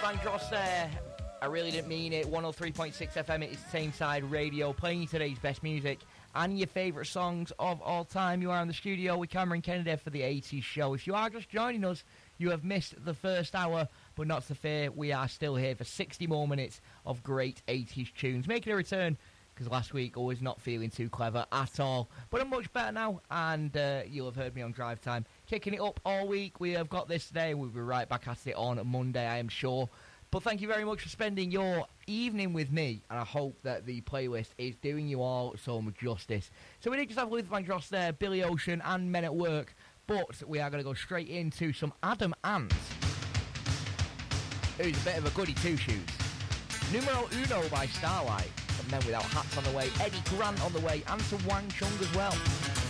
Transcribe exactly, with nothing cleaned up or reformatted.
Vandross there. I really didn't mean it. one oh three point six F M, it is Tameside Radio, playing you today's best music and your favourite songs of all time. You are in the studio with Cameron Kennedy for the eighties show. If you are just joining us, you have missed the first hour, but not to fear, we are still here for sixty more minutes of great eighties tunes. Making a return, because last week I was not feeling too clever at all. But I'm much better now, and uh, you'll have heard me on Drive Time. Kicking it up all week. We have got this today. We'll be right back at it on Monday, I am sure. But thank you very much for spending your evening with me, and I hope that the playlist is doing you all so much justice. So we did just have Luther Vandross there, Billy Ocean and Men at Work, but we are going to go straight into some Adam Ant, who's a bit of a goody two-shoes. Numero Uno by Starlight, and Men Without Hats on the way, Eddie Grant on the way, and some Wang Chung as well.